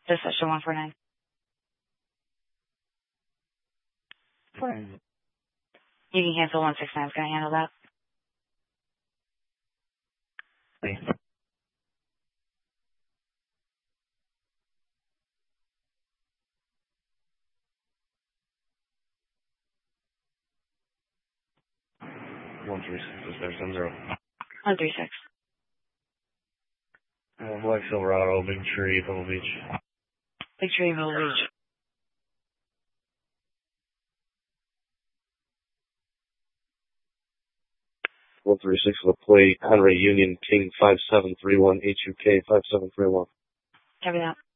Just Session 149. You can cancel 169. Can I handle that? Thanks. One 36 is there, 70. 136. Black Silverado, Big Tree, Pebble Beach. Big Tree, Pebble Beach. 136 with a plate, Henry Union King 5731, HUK 5731. Copy that.